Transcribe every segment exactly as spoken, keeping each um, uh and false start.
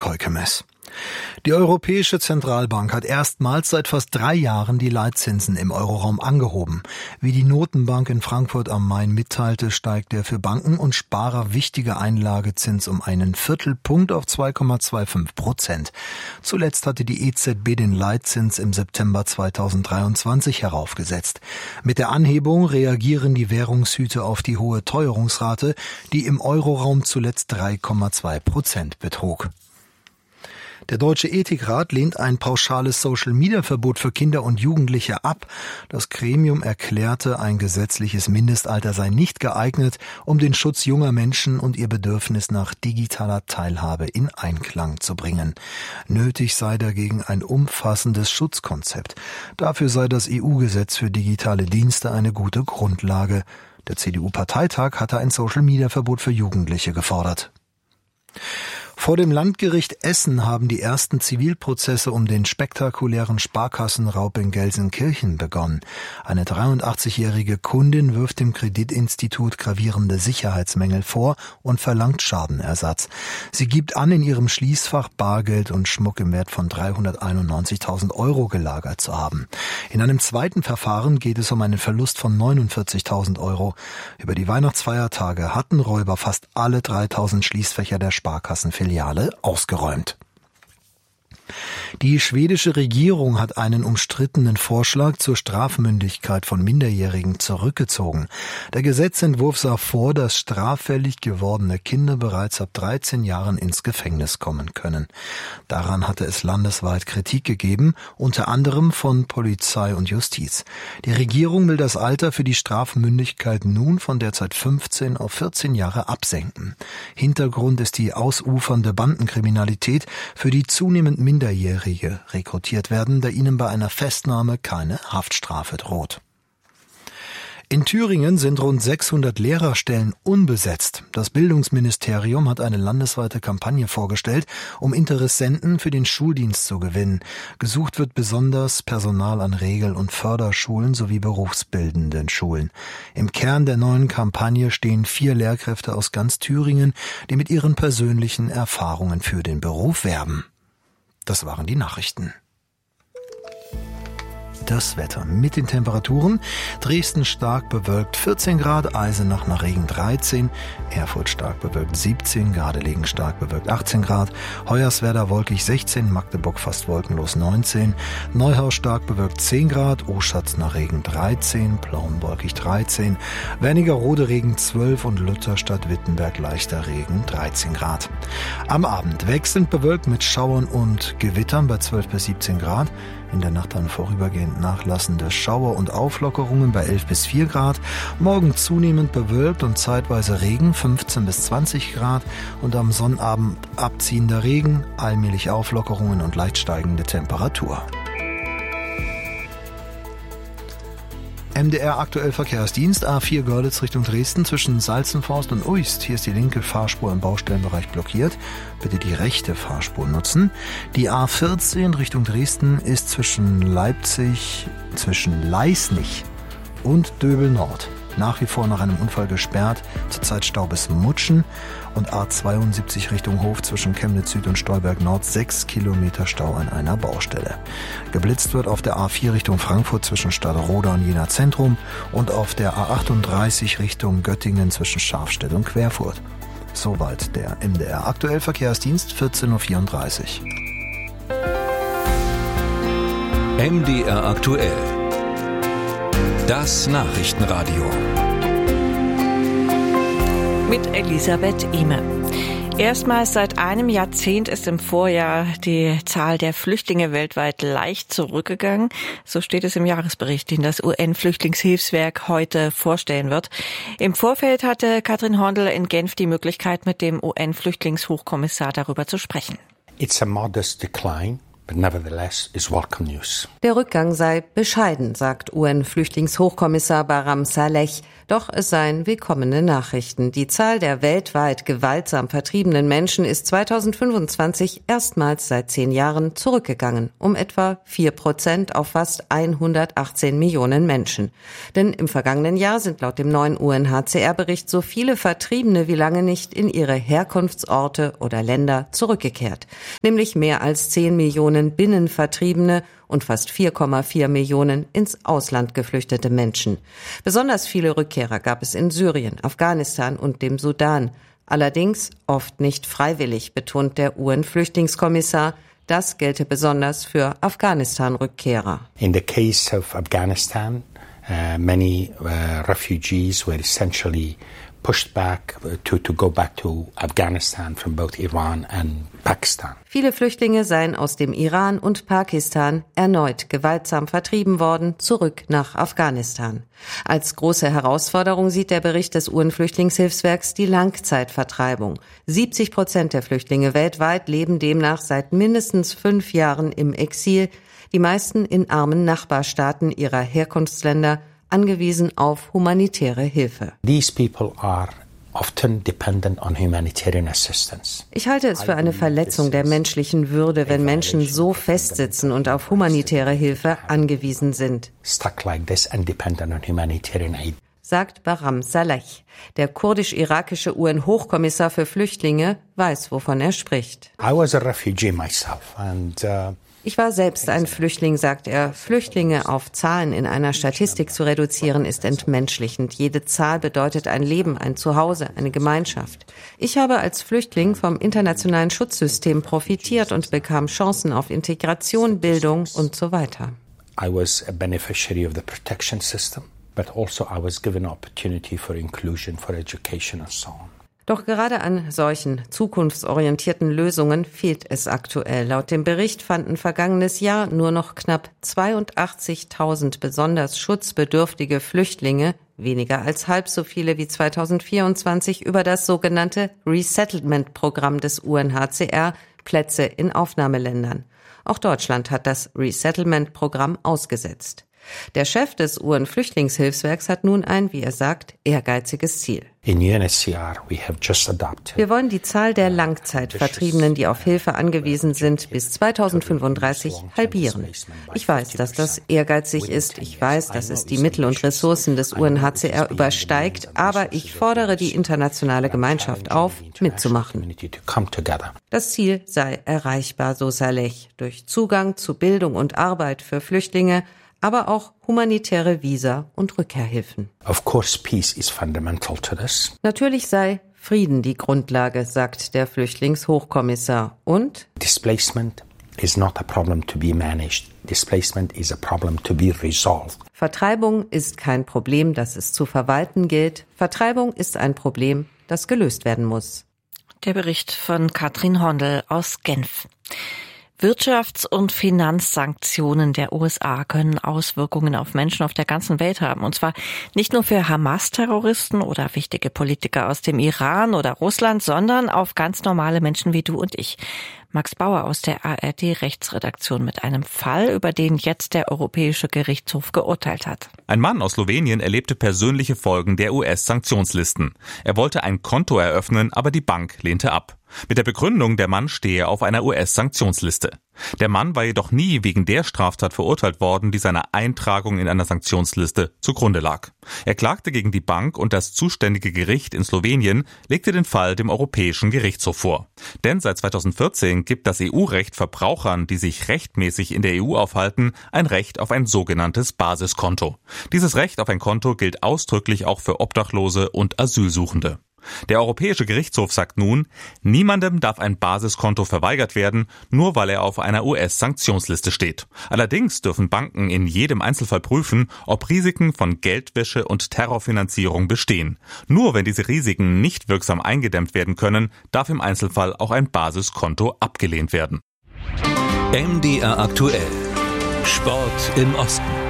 Heukemes. Die Europäische Zentralbank hat erstmals seit fast drei Jahren die Leitzinsen im Euroraum angehoben. Wie die Notenbank in Frankfurt am Main mitteilte, steigt der für Banken und Sparer wichtige Einlagezins um einen Viertelpunkt auf zwei Komma fünfundzwanzig Prozent. Zuletzt hatte die E Z B den Leitzins im September zweitausenddreiundzwanzig heraufgesetzt. Mit der Anhebung reagieren die Währungshüter auf die hohe Teuerungsrate, die im Euroraum zuletzt drei Komma zwei Prozent betrug. Der Deutsche Ethikrat lehnt ein pauschales Social-Media-Verbot für Kinder und Jugendliche ab. Das Gremium erklärte, ein gesetzliches Mindestalter sei nicht geeignet, um den Schutz junger Menschen und ihr Bedürfnis nach digitaler Teilhabe in Einklang zu bringen. Nötig sei dagegen ein umfassendes Schutzkonzept. Dafür sei das E U-Gesetz für digitale Dienste eine gute Grundlage. Der C D U-Parteitag hatte ein Social-Media-Verbot für Jugendliche gefordert. Vor dem Landgericht Essen haben die ersten Zivilprozesse um den spektakulären Sparkassenraub in Gelsenkirchen begonnen. Eine dreiundachtzigjährige Kundin wirft dem Kreditinstitut gravierende Sicherheitsmängel vor und verlangt Schadenersatz. Sie gibt an, in ihrem Schließfach Bargeld und Schmuck im Wert von dreihunderteinundneunzigtausend Euro gelagert zu haben. In einem zweiten Verfahren geht es um einen Verlust von neunundvierzigtausend Euro. Über die Weihnachtsfeiertage hatten Räuber fast alle dreitausend Schließfächer der Sparkassenfiliale ausgeräumt. Die schwedische Regierung hat einen umstrittenen Vorschlag zur Strafmündigkeit von Minderjährigen zurückgezogen. Der Gesetzentwurf sah vor, dass straffällig gewordene Kinder bereits ab dreizehn Jahren ins Gefängnis kommen können. Daran hatte es landesweit Kritik gegeben, unter anderem von Polizei und Justiz. Die Regierung will das Alter für die Strafmündigkeit nun von derzeit fünfzehn auf vierzehn Jahre absenken. Hintergrund ist die ausufernde Bandenkriminalität, für die zunehmend Minderjährige rekrutiert werden, da ihnen bei einer Festnahme keine Haftstrafe droht. In Thüringen sind rund sechshundert Lehrerstellen unbesetzt. Das Bildungsministerium hat eine landesweite Kampagne vorgestellt, um Interessenten für den Schuldienst zu gewinnen. Gesucht wird besonders Personal an Regel- und Förderschulen sowie berufsbildenden Schulen. Im Kern der neuen Kampagne stehen vier Lehrkräfte aus ganz Thüringen, die mit ihren persönlichen Erfahrungen für den Beruf werben. Das waren die Nachrichten. Das Wetter mit den Temperaturen: Dresden stark bewölkt vierzehn Grad, Eisenach nach Regen dreizehn, Erfurt stark bewölkt siebzehn, Gardelegen stark bewölkt achtzehn Grad, Hoyerswerda wolkig sechzehn, Magdeburg fast wolkenlos neunzehn, Neuhaus stark bewölkt zehn Grad, Oschatz nach Regen dreizehn, Plauen wolkig dreizehn, Wernigerode Regen zwölf und Lutherstadt-Wittenberg leichter Regen dreizehn Grad. Am Abend wechselnd bewölkt mit Schauern und Gewittern bei zwölf bis siebzehn Grad. In der Nacht dann vorübergehend nachlassende Schauer und Auflockerungen bei elf bis vier Grad. Morgen zunehmend bewölkt und zeitweise Regen, fünfzehn bis zwanzig Grad. Und am Sonnabend abziehender Regen, allmählich Auflockerungen und leicht steigende Temperatur. M D R aktuell Verkehrsdienst, A vier Görlitz Richtung Dresden zwischen Salzenforst und Uist. Hier ist die linke Fahrspur im Baustellenbereich blockiert. Bitte die rechte Fahrspur nutzen. Die A vierzehn Richtung Dresden ist zwischen Leipzig, zwischen Leisnig und Döbel Nord nach wie vor nach einem Unfall gesperrt. Zurzeit Stau bis Mutschen. Und A zweiundsiebzig Richtung Hof zwischen Chemnitz Süd und Stolberg Nord, sechs Kilometer Stau an einer Baustelle. Geblitzt wird auf der A vier Richtung Frankfurt zwischen Stadtroda und Jena Zentrum und auf der A achtunddreißig Richtung Göttingen zwischen Scharfstedt und Querfurt. Soweit der M D R aktuell Verkehrsdienst, vierzehn Uhr vierunddreißig. M D R aktuell. Das Nachrichtenradio. Mit Elisabeth Ehme. Erstmals seit einem Jahrzehnt ist im Vorjahr die Zahl der Flüchtlinge weltweit leicht zurückgegangen. So steht es im Jahresbericht, den das U N-Flüchtlingshilfswerk heute vorstellen wird. Im Vorfeld hatte Katrin Horndl in Genf die Möglichkeit, mit dem U N-Flüchtlingshochkommissar darüber zu sprechen. It's a modest decline. But nevertheless is welcome news. Der Rückgang sei bescheiden, sagt U N-Flüchtlingshochkommissar Baram Saleh. Doch es seien willkommene Nachrichten. Die Zahl der weltweit gewaltsam vertriebenen Menschen ist zweitausendfünfundzwanzig erstmals seit zehn Jahren zurückgegangen, um etwa vier Prozent auf fast hundertachtzehn Millionen Menschen. Denn im vergangenen Jahr sind laut dem neuen U N H C R-Bericht so viele Vertriebene wie lange nicht in ihre Herkunftsorte oder Länder zurückgekehrt. Nämlich mehr als zehn Millionen Binnenvertriebene und fast vier Komma vier Millionen ins Ausland geflüchtete Menschen. Besonders viele Rückkehrer gab es in Syrien, Afghanistan und dem Sudan. Allerdings oft nicht freiwillig, betont der U N-Flüchtlingskommissar. Das gelte besonders für Afghanistan-Rückkehrer. In the case of Afghanistan, uh, many uh, refugees were essentially pushed back to, to go back to Afghanistan from both Iran and Pakistan. Viele Flüchtlinge seien aus dem Iran und Pakistan erneut gewaltsam vertrieben worden, zurück nach Afghanistan. Als große Herausforderung sieht der Bericht des U N-Flüchtlingshilfswerks die Langzeitvertreibung. siebzig Prozent der Flüchtlinge weltweit leben demnach seit mindestens fünf Jahren im Exil, die meisten in armen Nachbarstaaten ihrer Herkunftsländer, angewiesen auf humanitäre Hilfe. These people are often dependent on humanitarian assistance. Ich halte es für eine Verletzung der menschlichen Würde, wenn Menschen so festsitzen und auf humanitäre Hilfe angewiesen sind. Stuck like this and dependent on humanitarian aid. Sagt Bahram Saleh. Der kurdisch-irakische U N-Hochkommissar für Flüchtlinge weiß, wovon er spricht. I was a refugee myself and uh, Ich war selbst ein Flüchtling, sagt er. Flüchtlinge auf Zahlen in einer Statistik zu reduzieren, ist entmenschlichend. Jede Zahl bedeutet ein Leben, ein Zuhause, eine Gemeinschaft. Ich habe als Flüchtling vom internationalen Schutzsystem profitiert und bekam Chancen auf Integration, Bildung und so weiter. I was a beneficiary of the protection system, but also I was given opportunity for inclusion, for education and so on. Doch gerade an solchen zukunftsorientierten Lösungen fehlt es aktuell. Laut dem Bericht fanden vergangenes Jahr nur noch knapp zweiundachtzigtausend besonders schutzbedürftige Flüchtlinge, weniger als halb so viele wie zweitausendvierundzwanzig, über das sogenannte Resettlement-Programm des U N H C R Plätze in Aufnahmeländern. Auch Deutschland hat das Resettlement-Programm ausgesetzt. Der Chef des U N-Flüchtlingshilfswerks hat nun ein, wie er sagt, ehrgeiziges Ziel. In U N H C R we have just adopted. Wir wollen die Zahl der Langzeitvertriebenen, die auf Hilfe angewiesen sind, bis zweitausendfünfunddreißig halbieren. Ich weiß, dass das ehrgeizig ist. Ich weiß, dass es die Mittel und Ressourcen des U N H C R übersteigt. Aber ich fordere die internationale Gemeinschaft auf, mitzumachen. Das Ziel sei erreichbar, so Saleh, durch Zugang zu Bildung und Arbeit für Flüchtlinge, aber auch humanitäre Visa und Rückkehrhilfen. Of course, peace is fundamental to this. Natürlich sei Frieden die Grundlage, sagt der Flüchtlingshochkommissar. Und Displacement is not a problem to be managed. Displacement is a problem to be resolved. Vertreibung ist kein Problem, das es zu verwalten gilt. Vertreibung ist ein Problem, das gelöst werden muss. Der Bericht von Katrin Hondel aus Genf. Wirtschafts- und Finanzsanktionen der U S A können Auswirkungen auf Menschen auf der ganzen Welt haben. Und zwar nicht nur für Hamas-Terroristen oder wichtige Politiker aus dem Iran oder Russland, sondern auf ganz normale Menschen wie du und ich. Max Bauer aus der A R D-Rechtsredaktion mit einem Fall, über den jetzt der Europäische Gerichtshof geurteilt hat. Ein Mann aus Slowenien erlebte persönliche Folgen der U S-Sanktionslisten. Er wollte ein Konto eröffnen, aber die Bank lehnte ab. Mit der Begründung, der Mann stehe auf einer U S-Sanktionsliste. Der Mann war jedoch nie wegen der Straftat verurteilt worden, die seiner Eintragung in einer Sanktionsliste zugrunde lag. Er klagte gegen die Bank und das zuständige Gericht in Slowenien legte den Fall dem Europäischen Gerichtshof vor. Denn seit zweitausendvierzehn gibt das E U-Recht Verbrauchern, die sich rechtmäßig in der E U aufhalten, ein Recht auf ein sogenanntes Basiskonto. Dieses Recht auf ein Konto gilt ausdrücklich auch für Obdachlose und Asylsuchende. Der Europäische Gerichtshof sagt nun, niemandem darf ein Basiskonto verweigert werden, nur weil er auf einer U S-Sanktionsliste steht. Allerdings dürfen Banken in jedem Einzelfall prüfen, ob Risiken von Geldwäsche und Terrorfinanzierung bestehen. Nur wenn diese Risiken nicht wirksam eingedämmt werden können, darf im Einzelfall auch ein Basiskonto abgelehnt werden. M D R aktuell. Sport im Osten.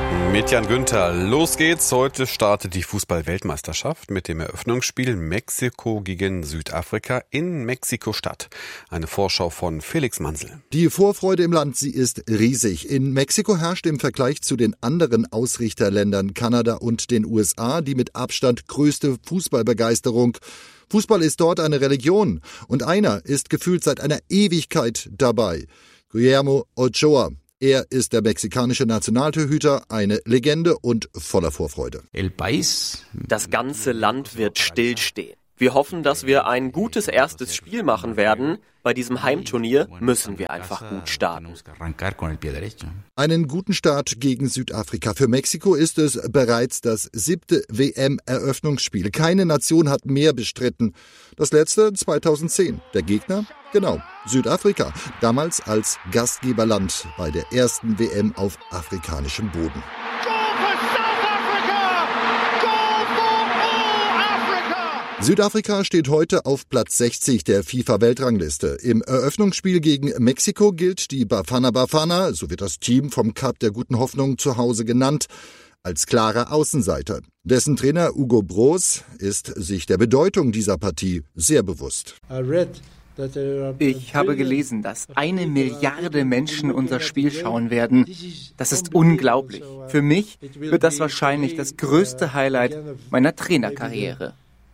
Mit Jan Günther. Los geht's. Heute startet die Fußball-Weltmeisterschaft mit dem Eröffnungsspiel Mexiko gegen Südafrika in Mexiko-Stadt. Eine Vorschau von Felix Mansel. Die Vorfreude im Land, sie ist riesig. In Mexiko herrscht im Vergleich zu den anderen Ausrichterländern Kanada und den U S A die mit Abstand größte Fußballbegeisterung. Fußball ist dort eine Religion und einer ist gefühlt seit einer Ewigkeit dabei. Guillermo Ochoa. Er ist der mexikanische Nationaltorhüter, eine Legende und voller Vorfreude. Das ganze Land wird stillstehen. Wir hoffen, dass wir ein gutes erstes Spiel machen werden. Bei diesem Heimturnier müssen wir einfach gut starten. Einen guten Start gegen Südafrika. Für Mexiko ist es bereits das siebte W M-Eröffnungsspiel. Keine Nation hat mehr bestritten. Das letzte zweitausendzehn. Der Gegner? Genau, Südafrika. Damals als Gastgeberland bei der ersten W M auf afrikanischem Boden. Südafrika steht heute auf Platz sechzig der FIFA-Weltrangliste. Im Eröffnungsspiel gegen Mexiko gilt die Bafana Bafana, so wird das Team vom Kap der Guten Hoffnung zu Hause genannt, als klarer Außenseiter. Dessen Trainer Hugo Broos ist sich der Bedeutung dieser Partie sehr bewusst. Ich habe gelesen, dass eine Milliarde Menschen unser Spiel schauen werden. Das ist unglaublich. Für mich wird das wahrscheinlich das größte Highlight meiner Trainerkarriere.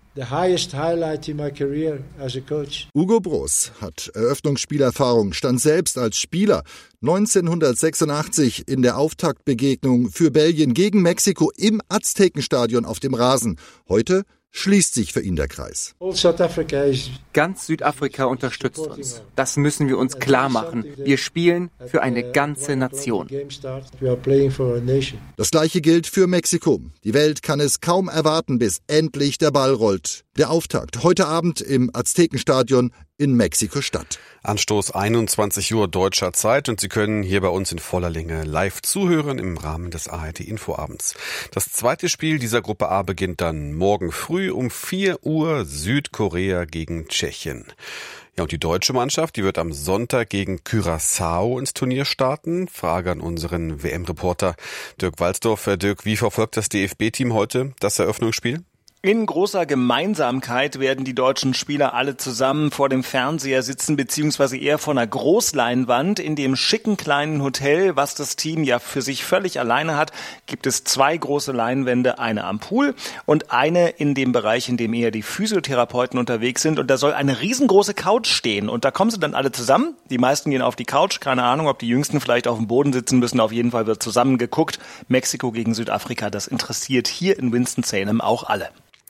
Hugo Broos hat Eröffnungsspielerfahrung, stand selbst als Spieler neunzehnhundertsechsundachtzig in der Auftaktbegegnung für Belgien gegen Mexiko im Aztekenstadion auf dem Rasen. Heute schließt sich für ihn der Kreis. Ganz Südafrika unterstützt uns. Das müssen wir uns klar machen. Wir spielen für eine ganze Nation. Das Gleiche gilt für Mexiko. Die Welt kann es kaum erwarten, bis endlich der Ball rollt. Der Auftakt heute Abend im Aztekenstadion in Mexiko-Stadt. Anstoß einundzwanzig Uhr deutscher Zeit und Sie können hier bei uns in voller Länge live zuhören im Rahmen des A R D-Infoabends. Das zweite Spiel dieser Gruppe A beginnt dann morgen früh um vier Uhr, Südkorea gegen Tschechien. Ja, und die deutsche Mannschaft, die wird am Sonntag gegen Curaçao ins Turnier starten. Frage an unseren W M-Reporter Dirk Walsdorf. Dirk, wie verfolgt das D F B-Team heute das Eröffnungsspiel? In großer Gemeinsamkeit werden die deutschen Spieler alle zusammen vor dem Fernseher sitzen, beziehungsweise eher vor einer Großleinwand. In dem schicken kleinen Hotel, was das Team ja für sich völlig alleine hat, gibt es zwei große Leinwände, eine am Pool und eine in dem Bereich, in dem eher die Physiotherapeuten unterwegs sind. Und da soll eine riesengroße Couch stehen. Und da kommen sie dann alle zusammen. Die meisten gehen auf die Couch. Keine Ahnung, ob die Jüngsten vielleicht auf dem Boden sitzen müssen. Auf jeden Fall wird zusammen geguckt. Mexiko gegen Südafrika, das interessiert hier in Winston-Salem auch alle.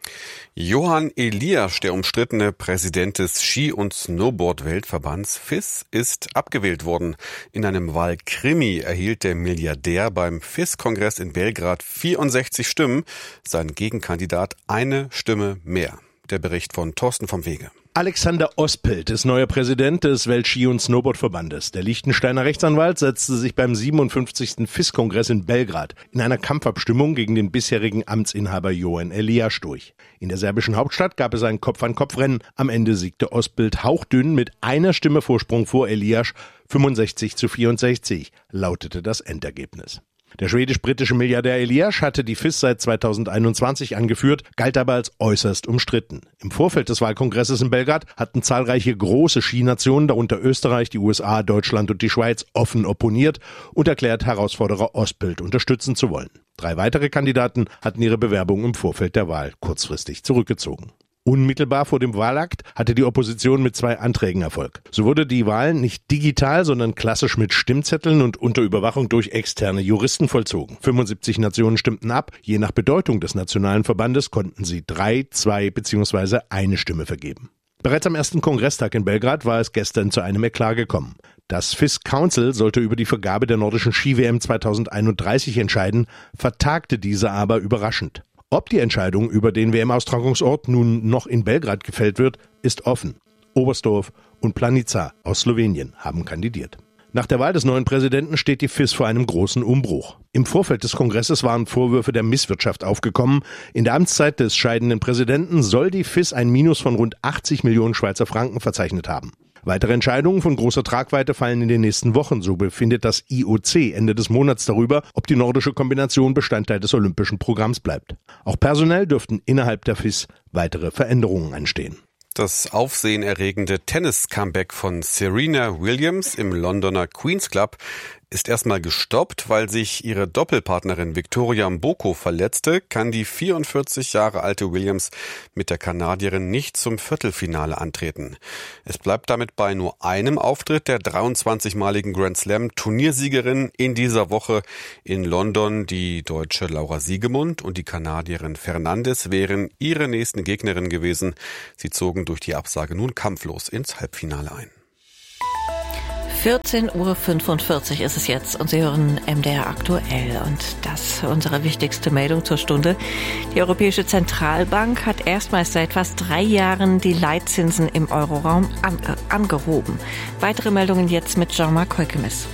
Johann Eliasch, der umstrittene Präsident des Ski- und Snowboard-Weltverbands F I S, ist abgewählt worden. In einem Wahlkrimi erhielt der Milliardär beim F I S-Kongress in Belgrad vierundsechzig Stimmen, sein Gegenkandidat eine Stimme mehr. Der Bericht von Thorsten vom Wege. Alexander Ospelt ist neuer Präsident des Weltski- und Snowboardverbandes. Der Liechtensteiner Rechtsanwalt setzte sich beim siebenundfünfzigsten F I S-Kongress in Belgrad in einer Kampfabstimmung gegen den bisherigen Amtsinhaber Johann Eliasch durch. In der serbischen Hauptstadt gab es ein Kopf-an-Kopf-Rennen. Am Ende siegte Ospelt hauchdünn mit einer Stimme Vorsprung vor Eliasch. fünfundsechzig zu vierundsechzig lautete das Endergebnis. Der schwedisch-britische Milliardär Eliasch hatte die F I S seit zweitausendeinundzwanzig angeführt, galt aber als äußerst umstritten. Im Vorfeld des Wahlkongresses in Belgrad hatten zahlreiche große Skinationen, darunter Österreich, die U S A, Deutschland und die Schweiz, offen opponiert und erklärt, Herausforderer Ospelt unterstützen zu wollen. Drei weitere Kandidaten hatten ihre Bewerbung im Vorfeld der Wahl kurzfristig zurückgezogen. Unmittelbar vor dem Wahlakt hatte die Opposition mit zwei Anträgen Erfolg. So wurde die Wahl nicht digital, sondern klassisch mit Stimmzetteln und unter Überwachung durch externe Juristen vollzogen. fünfundsiebzig Nationen stimmten ab. Je nach Bedeutung des nationalen Verbandes konnten sie drei, zwei bzw. eine Stimme vergeben. Bereits am ersten Kongresstag in Belgrad war es gestern zu einem Eklat gekommen. Das F I S Council sollte über die Vergabe der nordischen Ski-W M zweitausendeinunddreißig entscheiden, vertagte diese aber überraschend. Ob die Entscheidung über den W M-Austragungsort nun noch in Belgrad gefällt wird, ist offen. Oberstdorf und Planica aus Slowenien haben kandidiert. Nach der Wahl des neuen Präsidenten steht die F I S vor einem großen Umbruch. Im Vorfeld des Kongresses waren Vorwürfe der Misswirtschaft aufgekommen. In der Amtszeit des scheidenden Präsidenten soll die F I S ein Minus von rund achtzig Millionen Schweizer Franken verzeichnet haben. Weitere Entscheidungen von großer Tragweite fallen in den nächsten Wochen. So befindet das I O C Ende des Monats darüber, ob die nordische Kombination Bestandteil des olympischen Programms bleibt. Auch personell dürften innerhalb der F I S weitere Veränderungen anstehen. Das aufsehenerregende Tennis-Comeback von Serena Williams im Londoner Queen's Club ist erstmal gestoppt, weil sich ihre Doppelpartnerin Victoria Mboko verletzte, kann die vierundvierzig Jahre alte Williams mit der Kanadierin nicht zum Viertelfinale antreten. Es bleibt damit bei nur einem Auftritt der dreiundzwanzigmaligen Grand Slam Turniersiegerin in dieser Woche in London. Die deutsche Laura Siegemund und die Kanadierin Fernandes wären ihre nächsten Gegnerinnen gewesen. Sie zogen durch die Absage nun kampflos ins Halbfinale ein. vierzehn Uhr fünfundvierzig ist es jetzt und Sie hören M D R aktuell und das unsere wichtigste Meldung zur Stunde. Die Europäische Zentralbank hat erstmals seit fast drei Jahren die Leitzinsen im Euroraum an, äh, angehoben. Weitere Meldungen jetzt mit Jean-Marc Heukemes.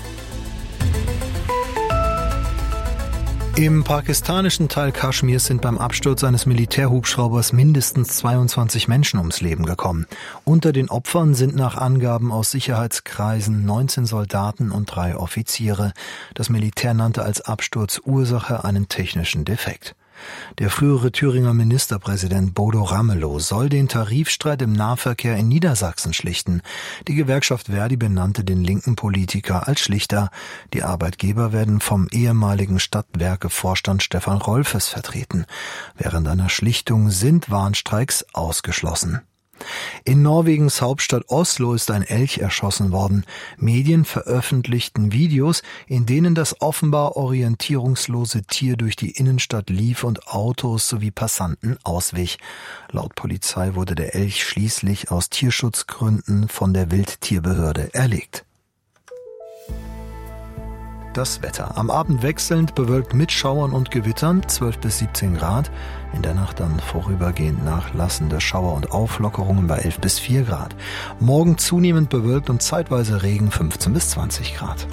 Im pakistanischen Teil Kaschmirs sind beim Absturz eines Militärhubschraubers mindestens zweiundzwanzig Menschen ums Leben gekommen. Unter den Opfern sind nach Angaben aus Sicherheitskreisen neunzehn Soldaten und drei Offiziere. Das Militär nannte als Absturzursache einen technischen Defekt. Der frühere Thüringer Ministerpräsident Bodo Ramelow soll den Tarifstreit im Nahverkehr in Niedersachsen schlichten. Die Gewerkschaft Verdi benannte den linken Politiker als Schlichter. Die Arbeitgeber werden vom ehemaligen Stadtwerke-Vorstand Stefan Rolfes vertreten. Während einer Schlichtung sind Warnstreiks ausgeschlossen. In Norwegens Hauptstadt Oslo ist ein Elch erschossen worden. Medien veröffentlichten Videos, in denen das offenbar orientierungslose Tier durch die Innenstadt lief und Autos sowie Passanten auswich. Laut Polizei wurde der Elch schließlich aus Tierschutzgründen von der Wildtierbehörde erlegt. Das Wetter. Am Abend wechselnd bewölkt mit Schauern und Gewittern, zwölf bis siebzehn Grad. In der Nacht dann vorübergehend nachlassende Schauer und Auflockerungen bei elf bis vier Grad. Morgen zunehmend bewölkt und zeitweise Regen, fünfzehn bis zwanzig Grad.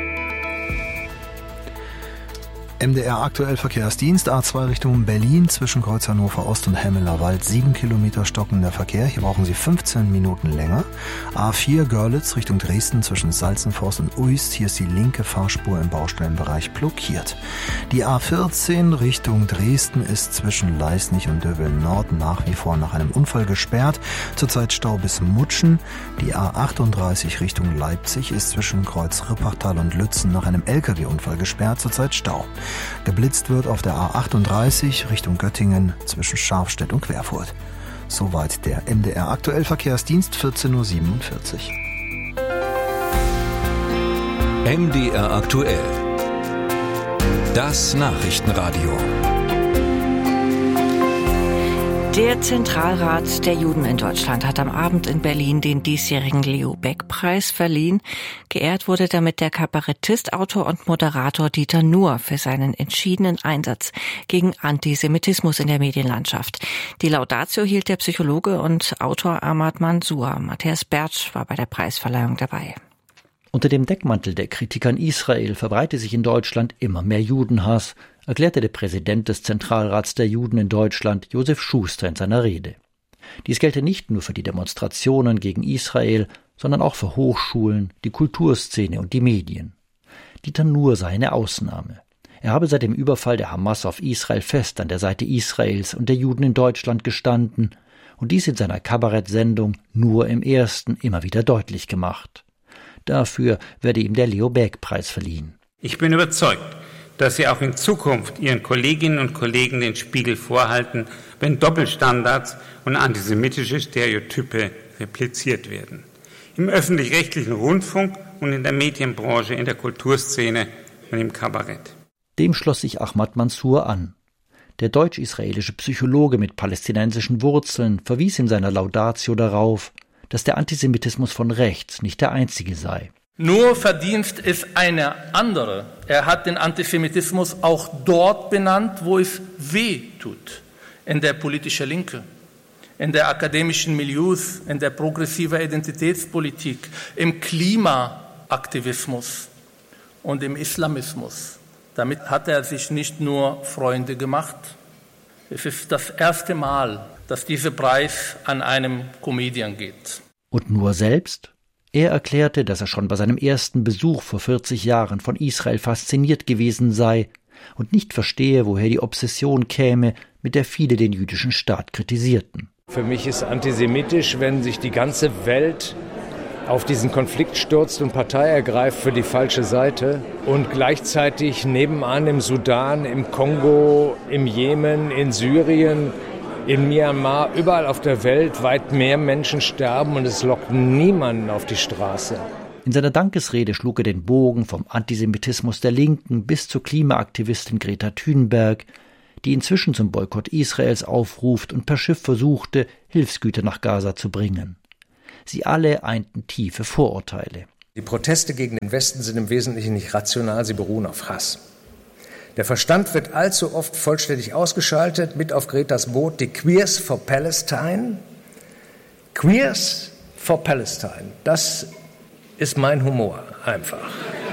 M D R aktuell Verkehrsdienst, A zwei Richtung Berlin, zwischen Kreuz Hannover Ost und Hemmeler Wald, sieben Kilometer stockender Verkehr, hier brauchen Sie fünfzehn Minuten länger. A vier Görlitz Richtung Dresden, zwischen Salzenforst und Uist, hier ist die linke Fahrspur im Baustellenbereich blockiert. Die A vierzehn Richtung Dresden ist zwischen Leisnig und Döbeln Nord nach wie vor nach einem Unfall gesperrt, zurzeit Stau bis Mutschen. Die A achtunddreißig Richtung Leipzig ist zwischen Kreuz Rippachtal und Lützen nach einem L K W-Unfall gesperrt, zurzeit Stau. Geblitzt wird auf der A achtunddreißig Richtung Göttingen zwischen Scharfstedt und Querfurt. Soweit der M D R aktuell Verkehrsdienst, vierzehn Uhr siebenundvierzig. M D R aktuell. Das Nachrichtenradio. Der Zentralrat der Juden in Deutschland hat am Abend in Berlin den diesjährigen Leo Beck-Preis verliehen. Geehrt wurde damit der Kabarettist, Autor und Moderator Dieter Nuhr für seinen entschiedenen Einsatz gegen Antisemitismus in der Medienlandschaft. Die Laudatio hielt der Psychologe und Autor Ahmad Mansour. Matthias Bertsch war bei der Preisverleihung dabei. Unter dem Deckmantel der Kritik an Israel verbreite sich in Deutschland immer mehr Judenhass, erklärte der Präsident des Zentralrats der Juden in Deutschland, Josef Schuster, in seiner Rede. Dies gelte nicht nur für die Demonstrationen gegen Israel, sondern auch für Hochschulen, die Kulturszene und die Medien. Dieter Nuhr sei eine Ausnahme. Er habe seit dem Überfall der Hamas auf Israel fest an der Seite Israels und der Juden in Deutschland gestanden und dies in seiner Kabarettsendung Nur im Ersten immer wieder deutlich gemacht. Dafür werde ihm der Leo Beck-Preis verliehen. Ich bin überzeugt, dass Sie auch in Zukunft Ihren Kolleginnen und Kollegen den Spiegel vorhalten, wenn Doppelstandards und antisemitische Stereotype repliziert werden. Im öffentlich-rechtlichen Rundfunk und in der Medienbranche, in der Kulturszene und im Kabarett. Dem schloss sich Ahmad Mansour an. Der deutsch-israelische Psychologe mit palästinensischen Wurzeln verwies in seiner Laudatio darauf, dass der Antisemitismus von rechts nicht der einzige sei. Nur verdient es eine andere. Er hat den Antisemitismus auch dort benannt, wo es weh tut. In der politischen Linke, in der akademischen Milieus, in der progressiven Identitätspolitik, im Klimaaktivismus und im Islamismus. Damit hat er sich nicht nur Freunde gemacht. Es ist das erste Mal, dass dieser Preis an einem Comedian geht. Und Nuhr selbst? Er erklärte, dass er schon bei seinem ersten Besuch vor vierzig Jahren von Israel fasziniert gewesen sei und nicht verstehe, woher die Obsession käme, mit der viele den jüdischen Staat kritisierten. Für mich ist antisemitisch, wenn sich die ganze Welt auf diesen Konflikt stürzt und Partei ergreift für die falsche Seite und gleichzeitig nebenan im Sudan, im Kongo, im Jemen, in Syrien, in Myanmar, überall auf der Welt weit mehr Menschen sterben und es lockt niemanden auf die Straße. In seiner Dankesrede schlug er den Bogen vom Antisemitismus der Linken bis zur Klimaaktivistin Greta Thunberg, die inzwischen zum Boykott Israels aufruft und per Schiff versuchte, Hilfsgüter nach Gaza zu bringen. Sie alle einten tiefe Vorurteile. Die Proteste gegen den Westen sind im Wesentlichen nicht rational, sie beruhen auf Hass. Der Verstand wird allzu oft vollständig ausgeschaltet. Mit auf Gretas Boot die Queers for Palestine. Queers for Palestine, das ist mein Humor, einfach.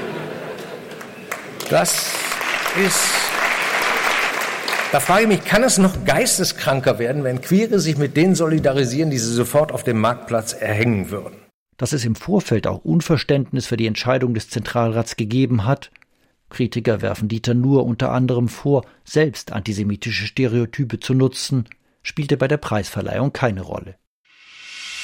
Das ist... Da frage ich mich, kann es noch geisteskranker werden, wenn Queere sich mit denen solidarisieren, die sie sofort auf dem Marktplatz erhängen würden? Dass es im Vorfeld auch Unverständnis für die Entscheidung des Zentralrats gegeben hat. Kritiker werfen Dieter Nuhr unter anderem vor, selbst antisemitische Stereotype zu nutzen, spielte bei der Preisverleihung keine Rolle.